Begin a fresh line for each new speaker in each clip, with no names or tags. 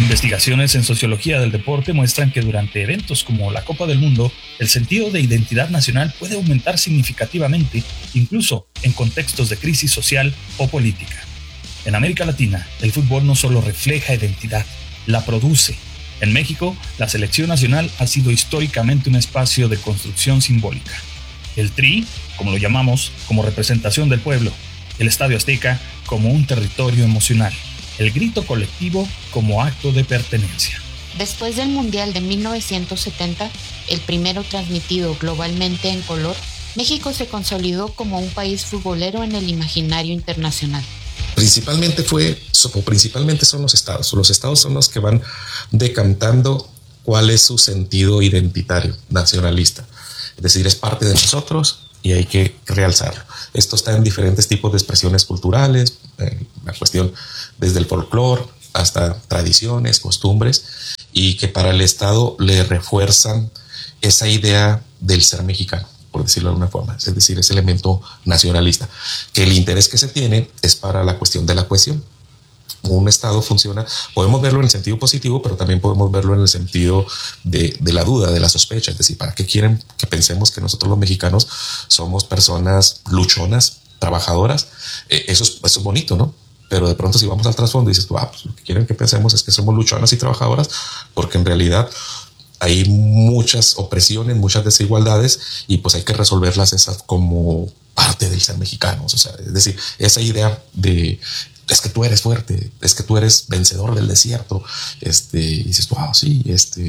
Investigaciones en sociología del deporte muestran que durante eventos como la Copa del Mundo, el sentido de identidad nacional puede aumentar significativamente, incluso en contextos de crisis social o política. En América Latina, el fútbol no solo refleja identidad, la produce. En México, la selección nacional ha sido históricamente un espacio de construcción simbólica. El Tri, como lo llamamos, como representación del pueblo. El Estadio Azteca como un territorio emocional. El grito colectivo como acto de pertenencia.
Después del Mundial de 1970, el primero transmitido globalmente en color, México se consolidó como un país futbolero en el imaginario internacional.
Principalmente son los estados. Los estados son los que van decantando cuál es su sentido identitario nacionalista. Es decir, es parte de nosotros y hay que realzarlo. Esto está en diferentes tipos de expresiones culturales, la cuestión desde el folclore hasta tradiciones, costumbres, y que para el Estado le refuerzan esa idea del ser mexicano, por decirlo de alguna forma, es decir, ese elemento nacionalista, que el interés que se tiene es para la cuestión de la cohesión. Un Estado funciona, podemos verlo en el sentido positivo, pero también podemos verlo en el sentido de la duda, de la sospecha. Es decir, ¿para qué quieren que pensemos que nosotros los mexicanos somos personas luchonas, trabajadoras? Eso es bonito, ¿no? Pero de pronto si vamos al trasfondo y dices, pues lo que quieren que pensemos es que somos luchonas y trabajadoras, porque en realidad hay muchas opresiones, muchas desigualdades, y pues hay que resolverlas esas como parte del ser mexicanos. O sea, es decir, esa idea de es que tú eres fuerte, es que tú eres vencedor del desierto, y dices, sí,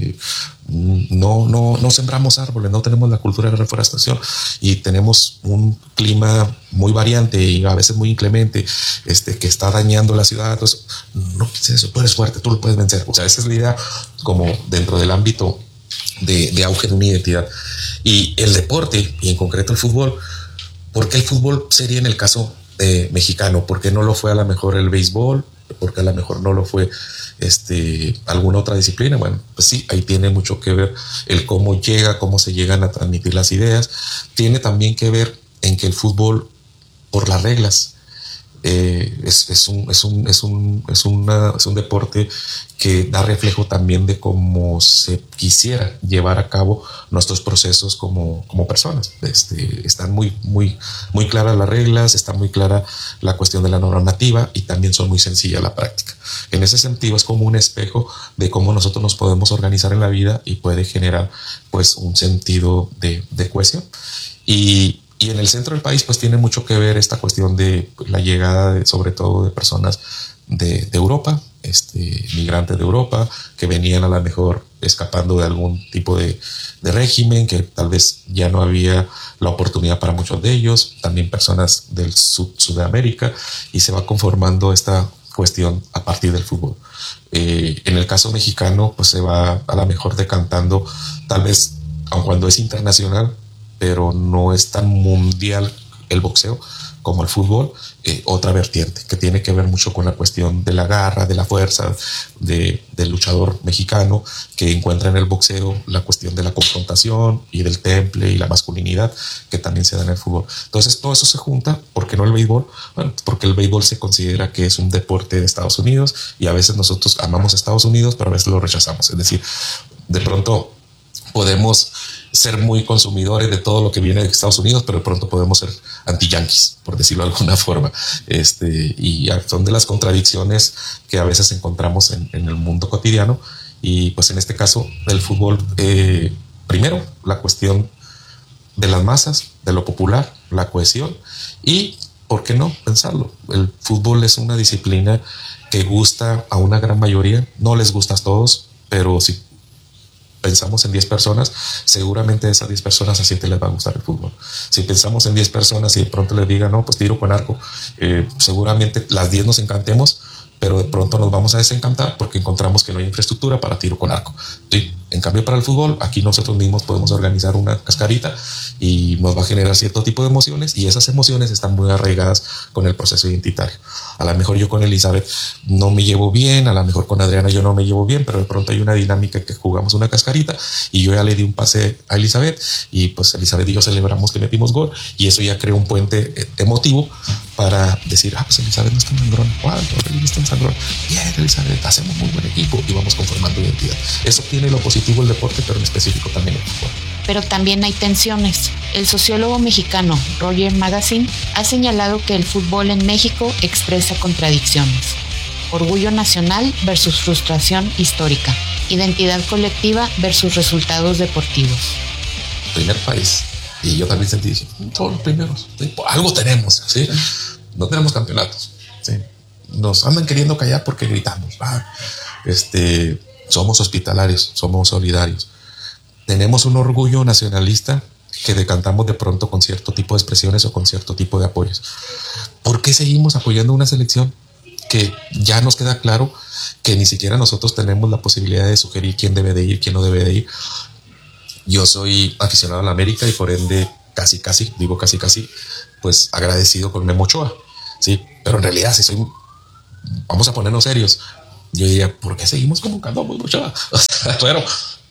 no sembramos árboles, no tenemos la cultura de la reforestación y tenemos un clima muy variante y a veces muy inclemente, que está dañando la ciudad. Entonces, no pienses eso, tú eres fuerte, tú lo puedes vencer. O sea, esa es la idea como dentro del ámbito de auge de una identidad. Y el deporte, y en concreto el fútbol, ¿por qué el fútbol sería en el caso mexicano? ¿Por qué no lo fue a lo mejor el béisbol? ¿Por qué a lo mejor no lo fue alguna otra disciplina? Bueno, pues sí, ahí tiene mucho que ver el cómo se llegan a transmitir las ideas. Tiene también que ver en que el fútbol, por las reglas, es un deporte que da reflejo también de cómo se quisiera llevar a cabo nuestros procesos como personas. Están muy claras las reglas, está muy clara la cuestión de la normativa y también son muy sencillas la práctica. En ese sentido es como un espejo de cómo nosotros nos podemos organizar en la vida y puede generar pues un sentido de cohesión. Y en el centro del país pues tiene mucho que ver esta cuestión de la llegada sobre todo de personas de Europa, migrantes de Europa que venían a lo mejor escapando de algún tipo de régimen, que tal vez ya no había la oportunidad para muchos de ellos, también personas del Sudamérica, y se va conformando esta cuestión a partir del fútbol. En el caso mexicano pues se va a lo mejor decantando, tal vez aun cuando es internacional, pero no es tan mundial el boxeo como el fútbol, otra vertiente que tiene que ver mucho con la cuestión de la garra, de la fuerza, del luchador mexicano, que encuentra en el boxeo la cuestión de la confrontación y del temple y la masculinidad que también se da en el fútbol. Entonces todo eso se junta. ¿Por qué no el béisbol? Bueno, porque el béisbol se considera que es un deporte de Estados Unidos y a veces nosotros amamos a Estados Unidos, pero a veces lo rechazamos. Es decir, de pronto podemos ser muy consumidores de todo lo que viene de Estados Unidos, pero de pronto podemos ser anti-yanquis, por decirlo de alguna forma. Y son de las contradicciones que a veces encontramos en el mundo cotidiano. Y pues en este caso del fútbol, primero la cuestión de las masas, de lo popular, la cohesión, y ¿por qué no pensarlo? El fútbol es una disciplina que gusta a una gran mayoría, no les gusta a todos, pero si pensamos en 10 personas, seguramente a esas 10 personas a 7 les va a gustar el fútbol. Si pensamos en 10 personas y de pronto les digan, no, pues tiro con arco, seguramente las 10 nos encantemos, pero de pronto nos vamos a desencantar porque encontramos que no hay infraestructura para tiro con arco. Sí. En cambio, para el fútbol, aquí nosotros mismos podemos organizar una cascarita y nos va a generar cierto tipo de emociones, y esas emociones están muy arraigadas con el proceso identitario. A lo mejor yo con Elizabeth no me llevo bien, a lo mejor con Adriana yo no me llevo bien, pero de pronto hay una dinámica que jugamos una cascarita y yo ya le di un pase a Elizabeth y pues Elizabeth y yo celebramos que metimos gol y eso ya creó un puente emotivo para decir, pues Elizabeth no está en sangrón, no está en sangrón, bien Elizabeth, hacemos muy buen equipo y vamos conformando identidad. Eso tiene lo positivo el deporte, pero en específico también el fútbol.
Pero también hay tensiones. El sociólogo mexicano Roger Magazine ha señalado que el fútbol en México expresa contradicciones. Orgullo nacional versus frustración histórica. Identidad colectiva versus resultados deportivos.
Primer país. Y yo también sentí, dije, todos los primeros. ¿Sí? Algo tenemos, ¿sí? No tenemos campeonatos. ¿Sí? Nos andan queriendo callar porque gritamos. Somos hospitalarios, somos solidarios. Tenemos un orgullo nacionalista que decantamos de pronto con cierto tipo de expresiones o con cierto tipo de apoyos. ¿Por qué seguimos apoyando una selección que ya nos queda claro que ni siquiera nosotros tenemos la posibilidad de sugerir quién debe de ir, quién no debe de ir? Yo soy aficionado a la América y por ende casi, pues agradecido con Memo Ochoa, ¿sí? Pero en realidad si soy, vamos a ponernos serios, yo diría, ¿por qué seguimos convocando a Memo Ochoa? O sea, pero...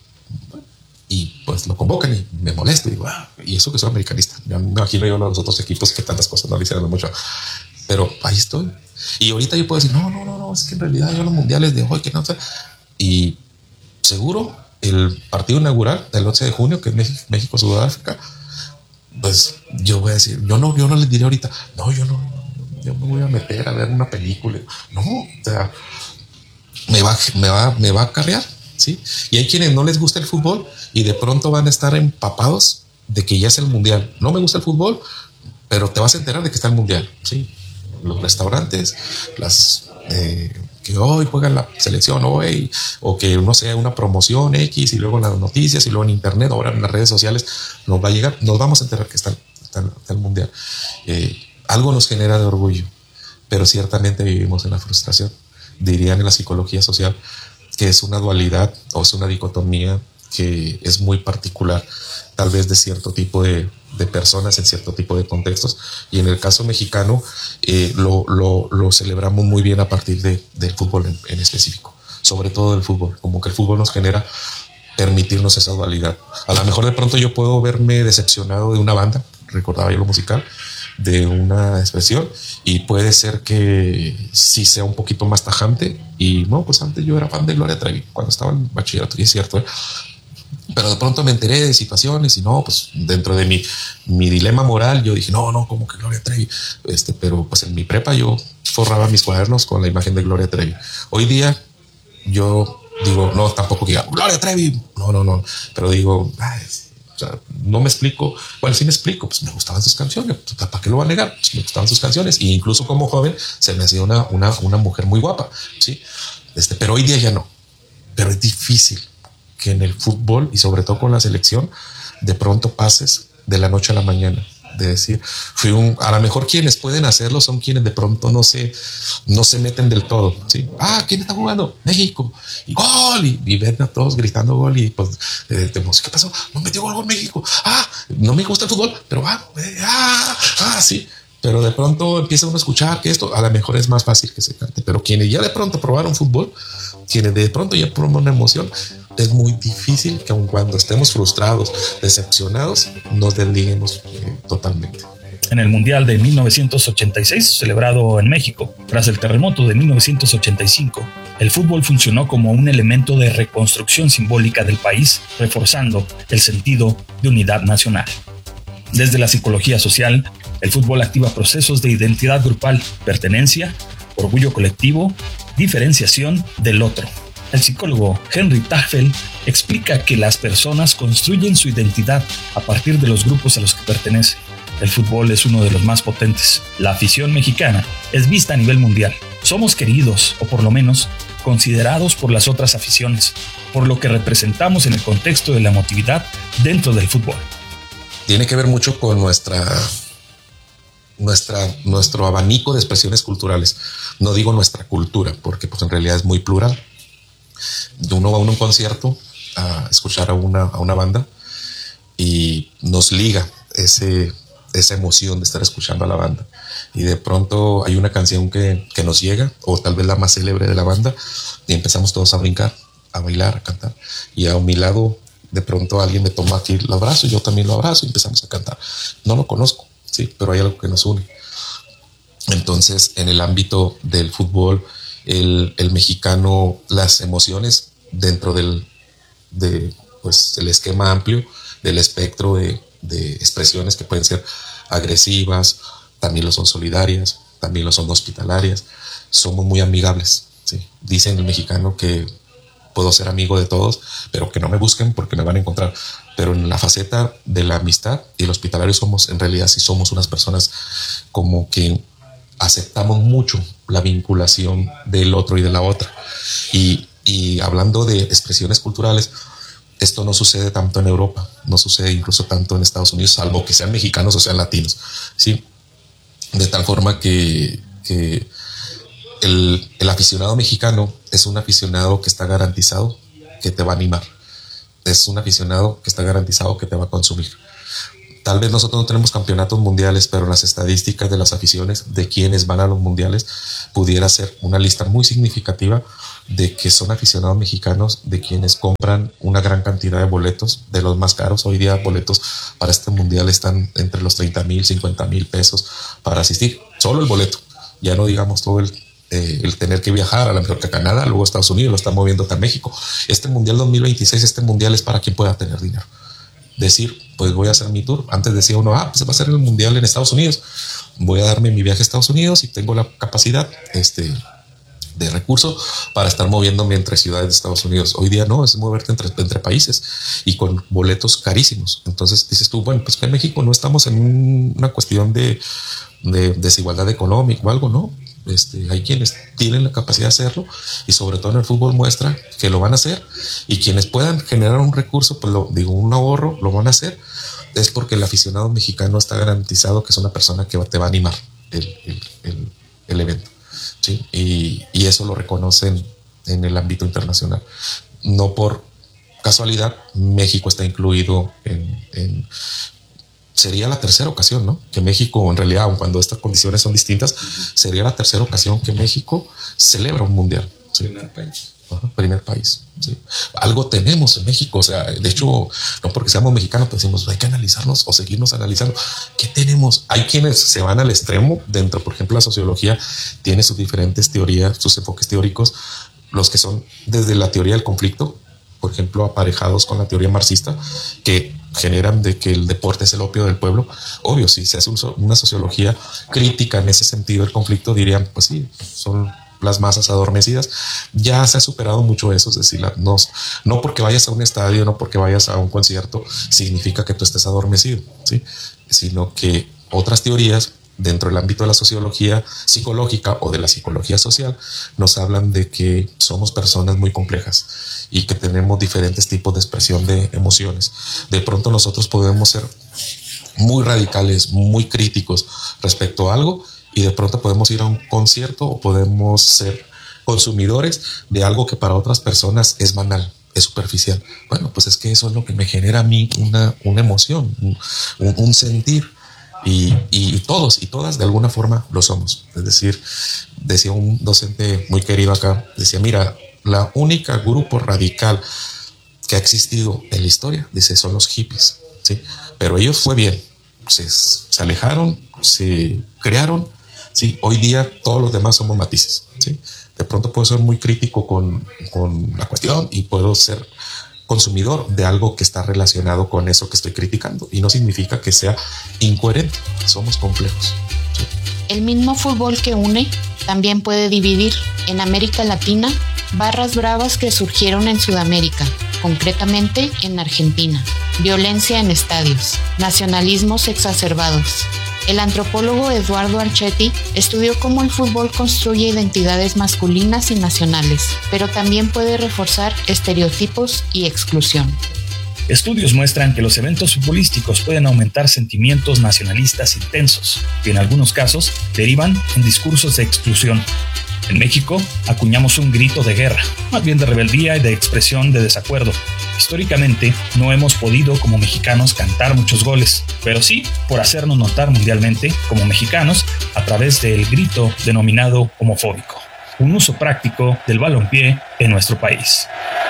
Y pues lo convocan y me molesto y digo, y eso que soy americanista. Ya me imagino yo los otros equipos que tantas cosas no le hicieron mucho. Pero ahí estoy. Y ahorita yo puedo decir, no, es que en realidad yo los mundiales de hoy, que no sé. Y seguro el partido inaugural del 11 de junio, que es México-Sudáfrica, pues yo voy a decir, yo no les diré ahorita, yo me voy a meter a ver una película. No, o sea, me va a acarrear. ¿Sí? Y hay quienes no les gusta el fútbol y de pronto van a estar empapados de que ya es el mundial. No me gusta el fútbol, pero te vas a enterar de que está el mundial. ¿Sí? Los restaurantes, que hoy juegan la selección hoy, o que no sé, una promoción X y luego en las noticias y luego en internet, ahora en las redes sociales nos va a llegar, nos vamos a enterar que está el mundial. Algo nos genera de orgullo, pero ciertamente vivimos en la frustración. Dirían en la psicología social que es una dualidad o es una dicotomía que es muy particular, tal vez de cierto tipo de personas en cierto tipo de contextos. Y en el caso mexicano lo celebramos muy bien a partir del fútbol en específico, sobre todo del fútbol, como que el fútbol nos genera permitirnos esa dualidad. A lo mejor de pronto yo puedo verme decepcionado de una banda, recordaba yo lo musical, de una expresión, y puede ser que sí sea un poquito más tajante. Y no, pues antes yo era fan de Gloria Trevi cuando estaba en bachillerato, y es cierto, pero de pronto me enteré de situaciones y no, pues dentro de mi dilema moral yo dije, no, como que Gloria Trevi, pero pues en mi prepa yo forraba mis cuadernos con la imagen de Gloria Trevi. Hoy día yo digo, no, tampoco diga Gloria Trevi, no, pero digo, o sea, no me explico. Bueno, sí me explico, pues me gustaban sus canciones. ¿Para qué lo va a negar? Pues me gustaban sus canciones. E incluso como joven se me hacía una mujer muy guapa, ¿sí? Pero hoy día ya no. Pero es difícil que en el fútbol y sobre todo con la selección de pronto pases de la noche a la mañana. De decir, a lo mejor quienes pueden hacerlo son quienes de pronto no se meten del todo, ¿sí? ¿Quién está jugando? México, y gol, y ven a todos gritando gol y pues ¿qué pasó? No metió gol México, no me gusta el fútbol, pero sí. Pero de pronto empieza uno a escuchar que esto a lo mejor es más fácil que se cante, pero quienes ya de pronto probaron fútbol, quienes de pronto ya probaron una emoción, es muy difícil que aun cuando estemos frustrados, decepcionados, nos desliguemos totalmente.
En el Mundial de 1986, celebrado en México, tras el terremoto de 1985, el fútbol funcionó como un elemento de reconstrucción simbólica del país, reforzando el sentido de unidad nacional. Desde la psicología social, el fútbol activa procesos de identidad grupal, pertenencia, orgullo colectivo, diferenciación del otro. El psicólogo Henry Tafel explica que las personas construyen su identidad a partir de los grupos a los que pertenecen. El fútbol es uno de los más potentes. La afición mexicana es vista a nivel mundial. Somos queridos, o por lo menos considerados por las otras aficiones, por lo que representamos en el contexto de la emotividad dentro del fútbol.
Tiene que ver mucho con nuestro abanico de expresiones culturales. No digo nuestra cultura, porque pues en realidad es muy plural. Uno va a un concierto a escuchar a una banda y nos liga esa emoción de estar escuchando a la banda. Y de pronto hay una canción que nos llega, o tal vez la más célebre de la banda, y empezamos todos a brincar, a bailar, a cantar. Y a mi lado, de pronto alguien me toma aquí el abrazo, yo también lo abrazo y empezamos a cantar. No lo conozco, sí, pero hay algo que nos une. Entonces, en el ámbito del fútbol, el mexicano, las emociones dentro del esquema amplio del espectro de expresiones que pueden ser agresivas, también lo son solidarias, también lo son hospitalarias. Somos muy amigables, ¿sí? Dicen el mexicano que puedo ser amigo de todos, pero que no me busquen porque me van a encontrar. Pero en la faceta de la amistad y el hospitalario en realidad sí somos unas personas como que aceptamos mucho la vinculación del otro y de la otra. Y hablando de expresiones culturales, esto no sucede tanto en Europa, no sucede incluso tanto en Estados Unidos, salvo que sean mexicanos o sean latinos, ¿sí? De tal forma que el aficionado mexicano es un aficionado que está garantizado que te va a animar. Es un aficionado que está garantizado que te va a consumir. Tal vez nosotros no tenemos campeonatos mundiales, pero las estadísticas de las aficiones de quienes van a los mundiales pudiera ser una lista muy significativa de que son aficionados mexicanos, de quienes compran una gran cantidad de boletos, de los más caros. Hoy día boletos para este mundial están entre los 30,000, 50,000 pesos para asistir. Solo el boleto, ya no digamos todo el tener que viajar a la mejor que a Canadá, luego Estados Unidos, lo está moviendo hasta México. Este mundial 2026, este mundial es para quien pueda tener dinero. Decir, pues voy a hacer mi tour. Antes decía uno, pues va a ser el mundial en Estados Unidos, voy a darme mi viaje a Estados Unidos y tengo la capacidad de recursos para estar moviéndome entre ciudades de Estados Unidos. Hoy día no, es moverte entre países y con boletos carísimos. Entonces dices tú, bueno, pues que en México no estamos en una cuestión de desigualdad económica o algo, ¿no? Hay quienes tienen la capacidad de hacerlo y sobre todo en el fútbol muestra que lo van a hacer, y quienes puedan generar un recurso, pues un ahorro, lo van a hacer. Es porque el aficionado mexicano está garantizado que es una persona que te va a animar el evento, ¿sí? Y eso lo reconocen en el ámbito internacional. No por casualidad México está incluido en sería la tercera ocasión, ¿no? Que México, en realidad, aun cuando estas condiciones son distintas, sería la tercera ocasión que México celebra un mundial. ¿Sí? Primer país. ¿Sí? Algo tenemos en México, o sea, de hecho, no porque seamos mexicanos, pues decimos, hay que analizarnos o seguirnos analizando. ¿Qué tenemos? Hay quienes se van al extremo dentro, por ejemplo, la sociología tiene sus diferentes teorías, sus enfoques teóricos, los que son desde la teoría del conflicto, por ejemplo, aparejados con la teoría marxista, que generan de que el deporte es el opio del pueblo. Obvio, si se hace una sociología crítica en ese sentido del conflicto, dirían, pues sí, son las masas adormecidas. Ya se ha superado mucho eso, es decir, no porque vayas a un estadio, no porque vayas a un concierto, significa que tú estés adormecido, ¿sí? Sino que otras teorías dentro del ámbito de la sociología psicológica o de la psicología social nos hablan de que somos personas muy complejas y que tenemos diferentes tipos de expresión de emociones. De pronto nosotros podemos ser muy radicales, muy críticos respecto a algo, y de pronto podemos ir a un concierto o podemos ser consumidores de algo que para otras personas es banal, es superficial. Bueno, pues es que eso es lo que me genera a mí una emoción, un sentir. Y todos y todas de alguna forma lo somos. Es decir, decía un docente muy querido acá, decía, mira, la única grupo radical que ha existido en la historia, dice, son los hippies, ¿sí? Pero ellos fue bien, se alejaron, se crearon, ¿sí? Hoy día todos los demás somos matices, ¿sí? De pronto puedo ser muy crítico con la cuestión y puedo ser consumidor de algo que está relacionado con eso que estoy criticando, y no significa que sea incoherente, somos complejos. ¿Sí?
El mismo fútbol que une también puede dividir. En América Latina, barras bravas que surgieron en Sudamérica, concretamente en Argentina, violencia en estadios, nacionalismos exacerbados. El antropólogo Eduardo Archetti estudió cómo el fútbol construye identidades masculinas y nacionales, pero también puede reforzar estereotipos y exclusión.
Estudios muestran que los eventos futbolísticos pueden aumentar sentimientos nacionalistas intensos y en algunos casos derivan en discursos de exclusión. En México acuñamos un grito de guerra, más bien de rebeldía y de expresión de desacuerdo, Históricamente, no hemos podido como mexicanos cantar muchos goles, pero sí por hacernos notar mundialmente como mexicanos a través del grito denominado homofóbico, un uso práctico del balompié en nuestro país.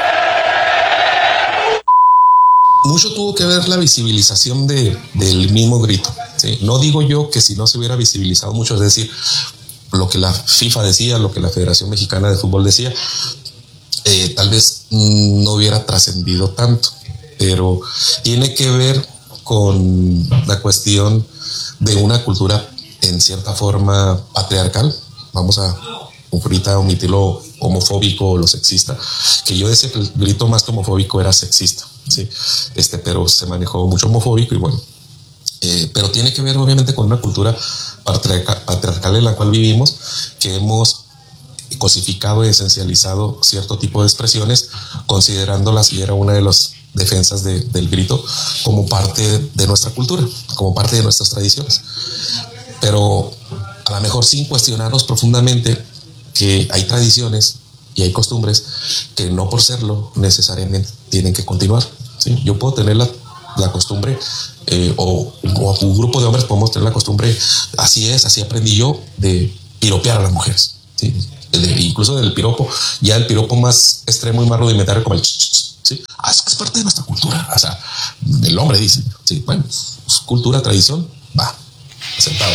Mucho tuvo que ver la visibilización del mismo grito, ¿sí? No digo yo que si no se hubiera visibilizado mucho, es decir, lo que la FIFA decía, lo que la Federación Mexicana de Fútbol decía, tal vez no hubiera trascendido tanto, pero tiene que ver con la cuestión de una cultura en cierta forma patriarcal. Vamos a ahorita omitirlo homofóbico o lo sexista, que yo decía que el grito más que homofóbico era sexista, sí, pero se manejó mucho homofóbico y bueno, pero tiene que ver obviamente con una cultura patriarcal en la cual vivimos, que hemos cosificado y esencializado cierto tipo de expresiones, considerándolas, y era una de las defensas del grito, como parte de nuestra cultura, como parte de nuestras tradiciones, pero a lo mejor sin cuestionarnos profundamente que hay tradiciones y hay costumbres que no por serlo necesariamente tienen que continuar, ¿sí? Yo puedo tener la costumbre, o un grupo de hombres podemos tener la costumbre, así aprendí yo, de piropear a las mujeres, ¿sí? Incluso del piropo, ya el piropo más extremo y más rudimentario como el ¿sí? Es que es parte de nuestra cultura, o sea, el hombre dice, ¿sí? Bueno, cultura, tradición, va, aceptado.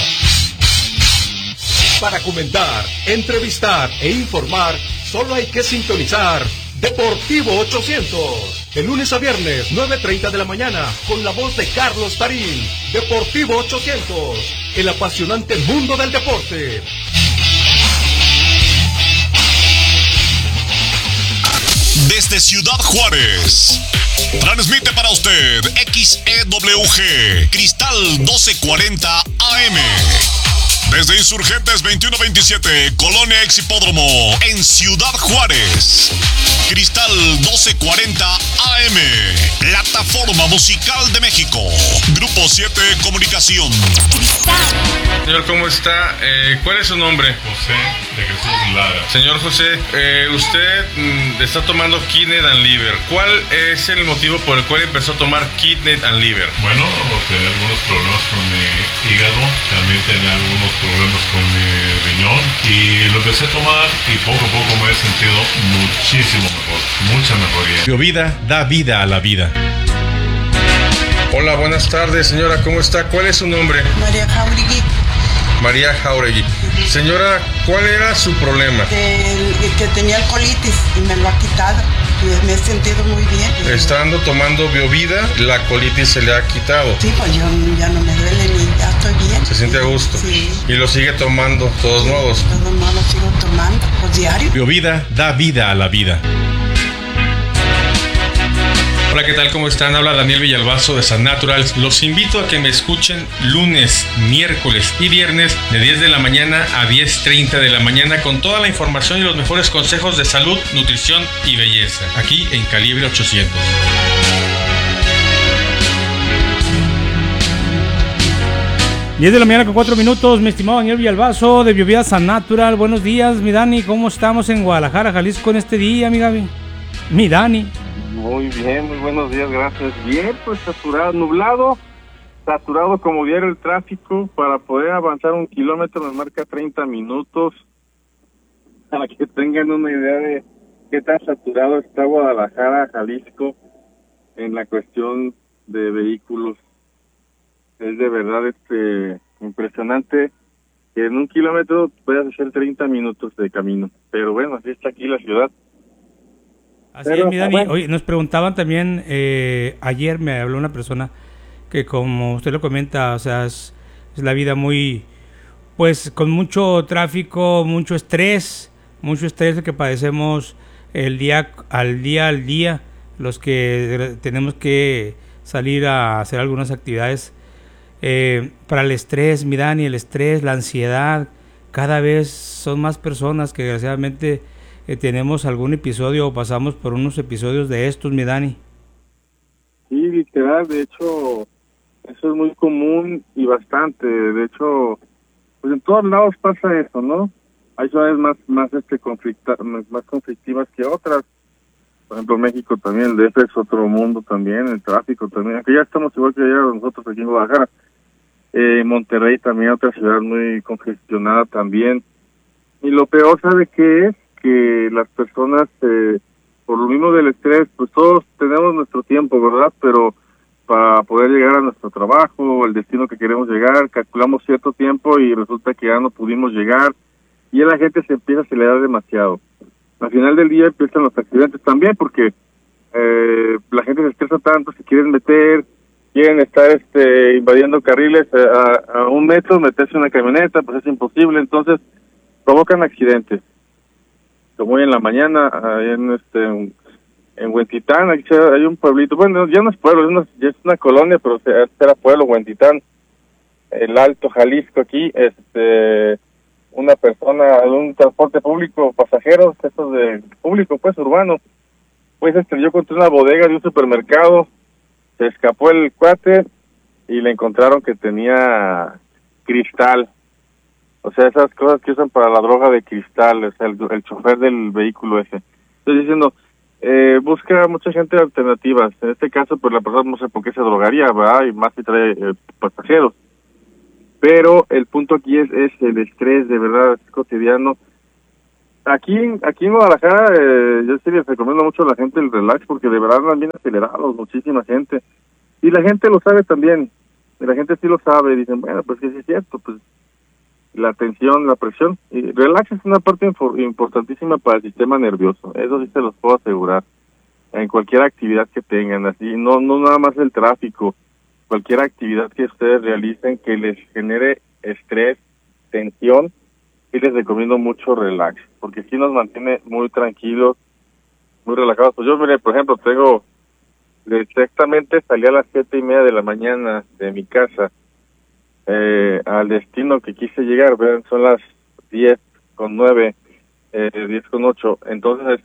Para comentar, entrevistar e informar, solo hay que sintonizar Deportivo 800. De lunes a viernes, 9:30 de la mañana, con la voz de Carlos Tarín. Deportivo 800, el apasionante mundo del deporte.
Desde Ciudad Juárez, transmite para usted XEWG, Cristal 1240 AM. Desde Insurgentes 2127, Colonia Ex Hipódromo, en Ciudad Juárez. Cristal 1240 AM, Plataforma Musical de México. Grupo 7 Comunicación.
Señor, ¿cómo está? ¿Cuál es su nombre?
José de Jesús Lara.
Señor José, usted está tomando Kidney and Liver. ¿Cuál es el motivo por el cual empezó a tomar Kidney and Liver?
Bueno, tenía algunos problemas con mi hígado, también tenía algunos problemas con mi riñón y lo empecé a tomar y poco a poco me he sentido muchísimo mejor, mucha mejoría.
BioVida da vida a la vida.
Hola, buenas tardes, señora, ¿cómo está? ¿Cuál es su nombre?
María Jauregui.
María Jauregui. Señora, ¿cuál era su problema?
Que tenía colitis y me lo ha quitado. Y me he sentido muy bien.
Estando tomando BioVida, la colitis se le ha quitado.
Sí, pues yo ya no me duele ni ya estoy bien.
¿Se siente a gusto?
Sí.
¿Y lo sigue tomando, todos modos?
Todos modos lo sigo tomando, pues diario.
BioVida da vida a la vida.
Hola, ¿qué tal? ¿Cómo están? Habla Daniel Villalbazo de San Naturals. Los invito a que me escuchen lunes, miércoles y viernes de 10 de la mañana a 10:30 de la mañana con toda la información y los mejores consejos de salud, nutrición y belleza. Aquí en Calibre 800.
Diez de la mañana con 4 minutos, mi estimado Daniel Villalbazo de BioVida San Natural. Buenos días, mi Dani. ¿Cómo estamos en Guadalajara, Jalisco en este día, mi Gaby? Mi Dani.
Muy bien, muy buenos días, gracias. Bien, pues saturado, nublado, saturado como diario el tráfico. Para poder avanzar 1 kilómetro me marca 30 minutos. Para que tengan una idea de qué tan saturado está Guadalajara, Jalisco, en la cuestión de vehículos. Es de verdad impresionante que en 1 kilómetro puedas hacer 30 minutos de camino. Pero bueno, así está aquí la ciudad.
Así es, mi Dani. Bueno. Oye, nos preguntaban también, ayer me habló una persona que, como usted lo comenta, o sea, es la vida muy, pues, con mucho tráfico, mucho estrés que padecemos el día al día, los que tenemos que salir a hacer algunas actividades. Para el estrés, mi Dani, el estrés, la ansiedad, cada vez son más personas que desgraciadamente tenemos algún episodio o pasamos por unos episodios de estos, mi Dani.
Sí, literal, de hecho, eso es muy común y bastante. De hecho, pues en todos lados pasa eso, ¿no? Hay ciudades más conflictivas que otras, Por ejemplo, México también, el DF es otro mundo también, el tráfico también, aunque ya estamos igual que allá nosotros aquí en Guadalajara. Monterrey también, otra ciudad muy congestionada también. Y lo peor, ¿sabe qué es? Que las personas, por lo mismo del estrés, pues todos tenemos nuestro tiempo, ¿verdad? Pero para poder llegar a nuestro trabajo, el destino que queremos llegar, calculamos cierto tiempo y resulta que ya no pudimos llegar y a la gente se empieza a acelerar demasiado. Al final del día empiezan los accidentes también porque la gente se estresa tanto, se quieren meter, quieren estar invadiendo carriles a 1 metro, meterse en una camioneta, pues es imposible, entonces provocan accidentes. Como hoy en la mañana, ahí en Huentitán, aquí hay un pueblito, bueno, ya no es pueblo, ya es una colonia, pero era pueblo, Huentitán, el Alto Jalisco aquí, una persona de un transporte público, pasajeros, estos de público, pues, urbano, pues estrelló contra una bodega de un supermercado, se escapó el cuate y le encontraron que tenía cristal, o sea, esas cosas que usan para la droga de cristal, o sea, el chofer del vehículo ese. Estoy diciendo, busca mucha gente alternativas. En este caso, pues la persona no sé por qué se drogaría, ¿verdad? Y más si trae pasajeros. Pero el punto aquí es el estrés, de verdad, es cotidiano. Aquí en Guadalajara, yo sí les recomiendo mucho a la gente el relax, porque de verdad andan bien acelerados, muchísima gente. Y la gente lo sabe también. Y la gente sí lo sabe. Dicen, bueno, pues que sí es cierto, pues la tensión, la presión. Y relax es una parte importantísima para el sistema nervioso. Eso sí se los puedo asegurar. En cualquier actividad que tengan, así, no nada más el tráfico. Cualquier actividad que ustedes realicen que les genere estrés, tensión, sí les recomiendo mucho relax, porque sí nos mantiene muy tranquilos, muy relajados. Pues yo, mire, por ejemplo, exactamente salí a las 7:30 de la mañana de mi casa al destino que quise llegar, ¿ven? Son las 10:09, 10:08, entonces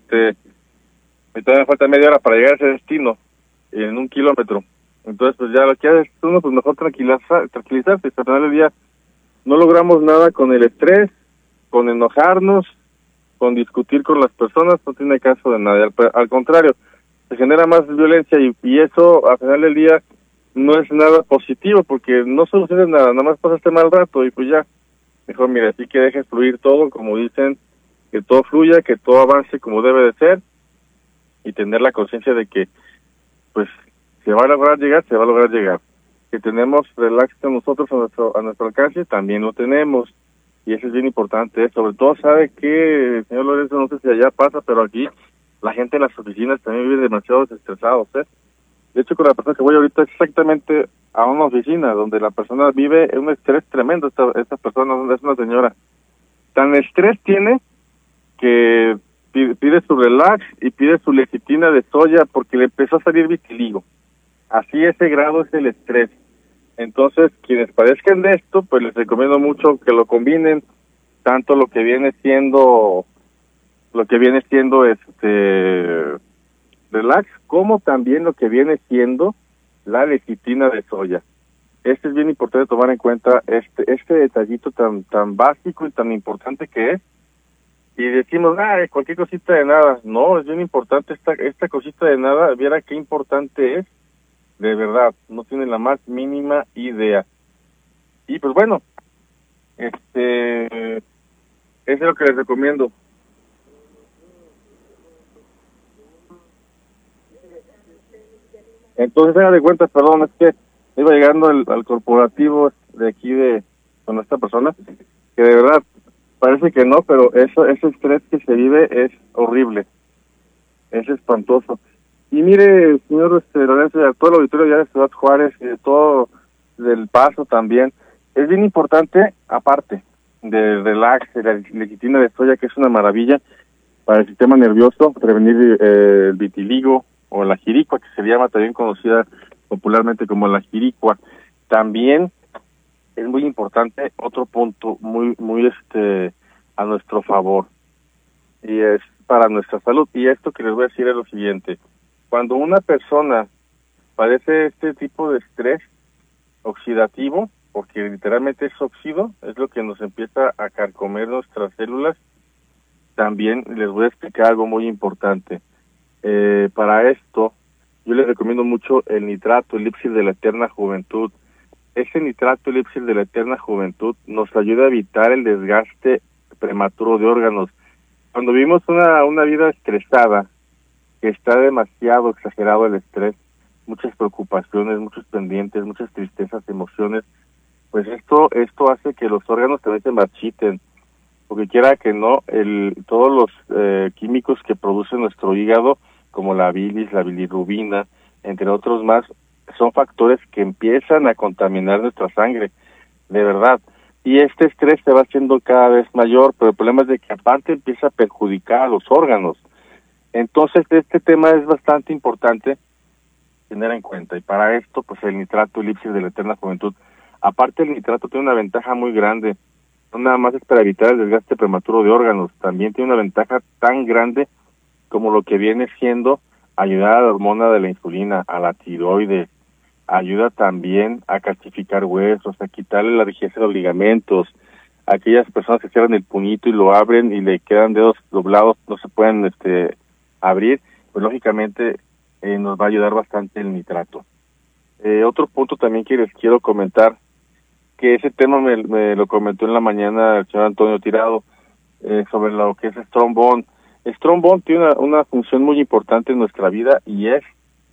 me todavía falta media hora para llegar a ese destino, en 1 kilómetro. Entonces, pues ya lo que hace uno, pues mejor tranquilizarse. Al final del día no logramos nada con el estrés, con enojarnos, con discutir con las personas, no tiene caso de nada. Al contrario, se genera más violencia y eso al final del día no es nada positivo porque no soluciona nada más pasaste mal rato y pues ya. Mejor, mira, así que dejes fluir todo, como dicen, que todo fluya, que todo avance como debe de ser y tener la conciencia de que, pues, se va a lograr llegar. Que tenemos relax con nosotros a nuestro alcance, también lo tenemos. Y eso es bien importante. Sobre todo, sabe que, señor Lorenzo, no sé si allá pasa, pero aquí la gente en las oficinas también vive demasiado estresados. De hecho, con la persona que voy ahorita exactamente a una oficina donde la persona vive en un estrés tremendo. Esta persona es una señora. Tan estrés tiene que pide su relax y pide su lecitina de soya porque le empezó a salir vitiligo. Así ese grado es el estrés. Entonces, quienes padezcan de esto, pues les recomiendo mucho que lo combinen, tanto lo que viene siendo relax, como también lo que viene siendo la lecitina de soya. Es bien importante tomar en cuenta este detallito tan básico y tan importante que es. Y decimos, cualquier cosita de nada. No, es bien importante esta cosita de nada. Viera qué importante es. De verdad, no tienen la más mínima idea. Y pues bueno, eso es lo que les recomiendo. Entonces, haga de cuenta, perdón, es que iba llegando al corporativo de aquí con esta persona, que de verdad parece que no, pero ese estrés que se vive es horrible, es espantoso. Y mire, señor Lorenzo, y a todo el auditorio ya de Ciudad Juárez y de todo del Paso también, es bien importante, aparte del relax, de la lecitina de soya, que es una maravilla para el sistema nervioso, prevenir el vitiligo o la jiricua, que se llama también conocida popularmente como la jiricua. También es muy importante otro punto muy a nuestro favor, y es para nuestra salud. Y esto que les voy a decir es lo siguiente: cuando una persona padece este tipo de estrés oxidativo, porque literalmente es óxido, es lo que nos empieza a carcomer nuestras células, también les voy a explicar algo muy importante. Para esto, yo les recomiendo mucho el nitrato elixir de la eterna juventud. Ese nitrato elixir de la eterna juventud nos ayuda a evitar el desgaste prematuro de órganos. Cuando vivimos una vida estresada, que está demasiado exagerado el estrés, muchas preocupaciones, muchos pendientes, muchas tristezas, emociones, pues esto hace que los órganos también se marchiten, porque quiera que no, todos los químicos que produce nuestro hígado, como la bilis, la bilirrubina, entre otros más, son factores que empiezan a contaminar nuestra sangre, de verdad. Y este estrés se va haciendo cada vez mayor, pero el problema es de que aparte empieza a perjudicar a los órganos. Entonces este tema es bastante importante tener en cuenta, y para esto pues el nitrato elixir de la eterna juventud, aparte el nitrato tiene una ventaja muy grande, no nada más es para evitar el desgaste prematuro de órganos, también tiene una ventaja tan grande como lo que viene siendo ayudar a la hormona de la insulina, a la tiroides, ayuda también a calcificar huesos, a quitarle la rigidez a los ligamentos. Aquellas personas que cierran el puñito y lo abren y le quedan dedos doblados, no se pueden abrir, pues lógicamente nos va a ayudar bastante el nitrato. Otro punto también que les quiero comentar, que ese tema me lo comentó en la mañana el señor Antonio Tirado, sobre lo que es Strong Bone. Strong Bone tiene una función muy importante en nuestra vida, y es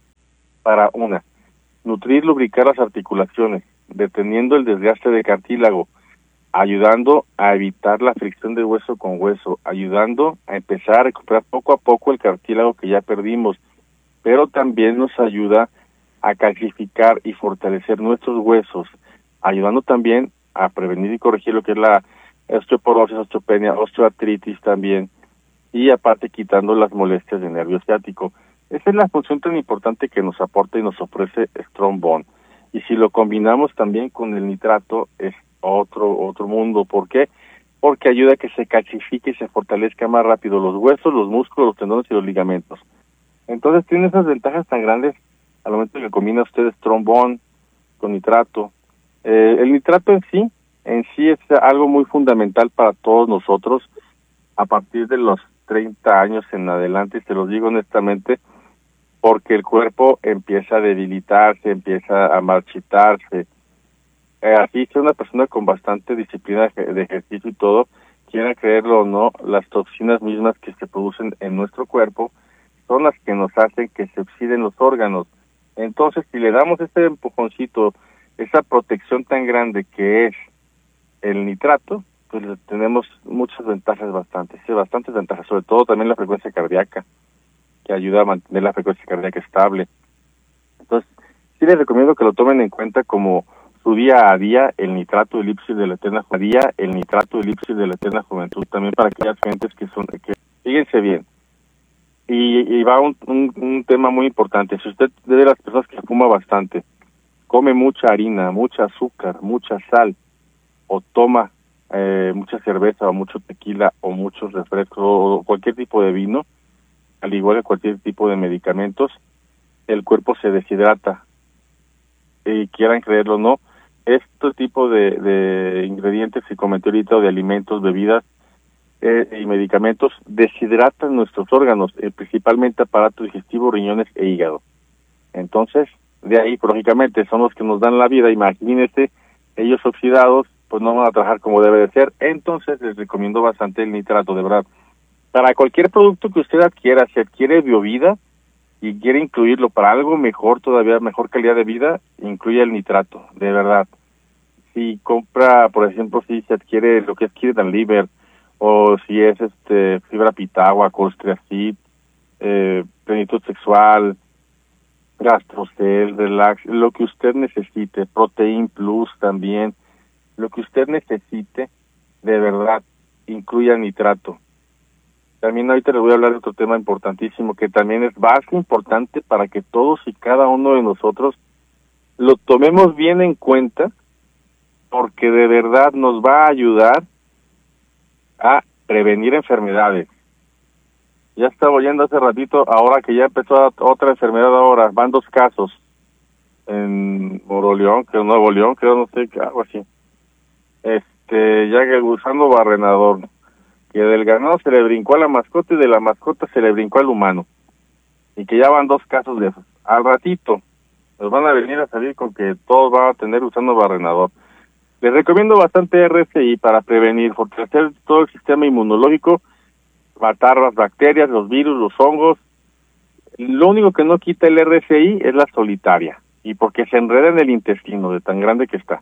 para nutrir, lubricar las articulaciones, deteniendo el desgaste de cartílago, ayudando a evitar la fricción de hueso con hueso, ayudando a empezar a recuperar poco a poco el cartílago que ya perdimos, pero también nos ayuda a calcificar y fortalecer nuestros huesos, ayudando también a prevenir y corregir lo que es la osteoporosis, osteopenia, osteoartritis también, y aparte quitando las molestias de nervio ciático. Esa es la función tan importante que nos aporta y nos ofrece Strong Bone. Y si lo combinamos también con el nitrato, es otro mundo. ¿Por qué? Porque ayuda a que se calcifique y se fortalezca más rápido los huesos, los músculos, los tendones y los ligamentos. Entonces tiene esas ventajas tan grandes al momento que combina usted Strong Bone con nitrato. El nitrato en sí es algo muy fundamental para todos nosotros a partir de los 30 años en adelante, y se los digo honestamente, porque el cuerpo empieza a debilitarse, empieza a marchitarse. Así que una persona con bastante disciplina de ejercicio y todo, quiera creerlo o no, las toxinas mismas que se producen en nuestro cuerpo son las que nos hacen que se oxiden los órganos. Entonces, si le damos ese empujoncito, esa protección tan grande que es el nitrato, pues tenemos muchas ventajas, bastantes ventajas, sobre todo también la frecuencia cardíaca, que ayuda a mantener la frecuencia cardíaca estable. Entonces, sí les recomiendo que lo tomen en cuenta como su día a día, el nitrato elixir de la eterna juventud, también para aquellas gentes que fíjense bien. Y va un tema muy importante. Si usted es de las personas que fuma bastante, come mucha harina, mucha azúcar, mucha sal, o toma mucha cerveza o mucho tequila o muchos refrescos o cualquier tipo de vino, al igual que cualquier tipo de medicamentos, el cuerpo se deshidrata. Y quieran creerlo o no, este tipo de ingredientes que comenté ahorita, o de alimentos, bebidas y medicamentos, deshidratan nuestros órganos, principalmente aparato digestivo, riñones e hígado. Entonces, de ahí, lógicamente, son los que nos dan la vida. Imagínense, ellos oxidados, pues no van a trabajar como debe de ser. Entonces les recomiendo bastante el nitrato, de verdad. Para cualquier producto que usted adquiera, si adquiere Biovida y quiere incluirlo para algo mejor, todavía mejor calidad de vida, incluye el nitrato, de verdad. Si compra, por ejemplo, si se adquiere lo que es Kidney Liver, o si es fibra pitagua, colstriacid, plenitud sexual, Gastrocel, Relax, lo que usted necesite, Protein Plus también, lo que usted necesite, de verdad, incluya nitrato. También ahorita les voy a hablar de otro tema importantísimo, que también es bastante importante para que todos y cada uno de nosotros lo tomemos bien en cuenta, porque de verdad nos va a ayudar a prevenir enfermedades. Ya estaba oyendo hace ratito, ahora que ya empezó otra enfermedad, ahora van 2 casos en Nuevo León, creo, no sé, algo así. Ya que el gusano barrenador, que del ganado se le brincó a la mascota y de la mascota se le brincó al humano. y que ya van 2 casos de esos. Al ratito nos van a venir a salir con que todos van a tener usando barrenador. Les recomiendo bastante RSI para prevenir, fortalecer todo el sistema inmunológico, matar las bacterias, los virus, los hongos. Lo único que no quita el RSI es la solitaria, y porque se enreda en el intestino de tan grande que está.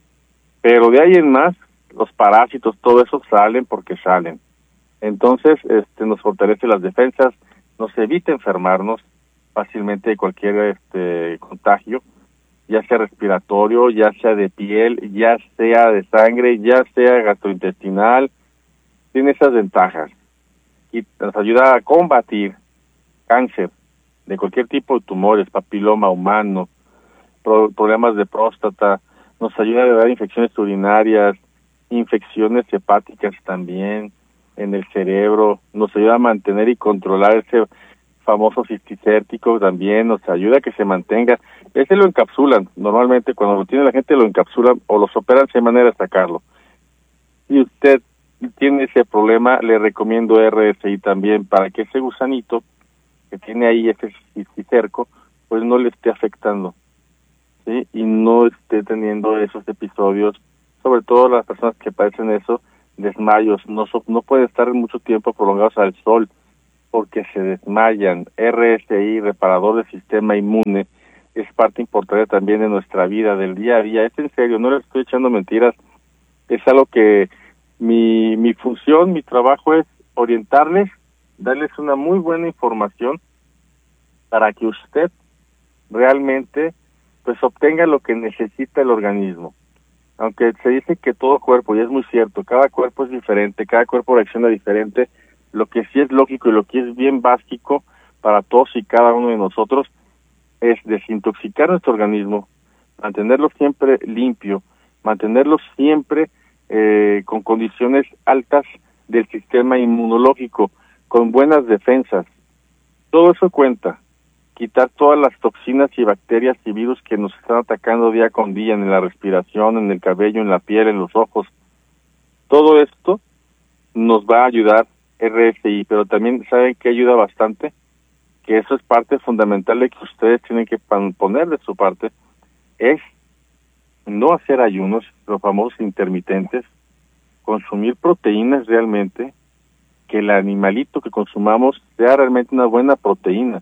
Pero de ahí en más, los parásitos, todo eso salen porque salen. Entonces, nos fortalece las defensas, nos evita enfermarnos fácilmente de cualquier contagio, ya sea respiratorio, ya sea de piel, ya sea de sangre, ya sea gastrointestinal. Tiene esas ventajas y nos ayuda a combatir cáncer de cualquier tipo de tumores, papiloma humano, problemas de próstata, nos ayuda a dar infecciones urinarias, infecciones hepáticas también en el cerebro, nos ayuda a mantener y controlar ese famoso cisticértico, también nos ayuda a que se mantenga. Ese lo encapsulan, normalmente cuando lo tiene la gente lo encapsulan o los operan sin manera de sacarlo. Si usted tiene ese problema, le recomiendo RSI también para que ese gusanito que tiene ahí, ese cisticerco, pues no le esté afectando, ¿sí? Y no esté teniendo esos episodios, sobre todo las personas que padecen eso, desmayos, no pueden estar mucho tiempo prolongados al sol porque se desmayan. RSI, reparador del sistema inmune, es parte importante también de nuestra vida, del día a día. Es en serio, no les estoy echando mentiras, es algo que mi función, mi trabajo es orientarles, darles una muy buena información para que usted realmente pues obtenga lo que necesita el organismo. Aunque se dice que todo cuerpo, y es muy cierto, cada cuerpo es diferente, cada cuerpo reacciona diferente, lo que sí es lógico y lo que es bien básico para todos y cada uno de nosotros es desintoxicar nuestro organismo, mantenerlo siempre limpio, mantenerlo siempre con condiciones altas del sistema inmunológico, con buenas defensas. Todo eso cuenta. Quitar todas las toxinas y bacterias y virus que nos están atacando día con día en la respiración, en el cabello, en la piel, en los ojos. Todo esto nos va a ayudar RSI, pero también saben que ayuda bastante, que eso es parte fundamental de que ustedes tienen que poner de su parte, es no hacer ayunos, los famosos intermitentes, consumir proteínas realmente, que el animalito que consumamos sea realmente una buena proteína.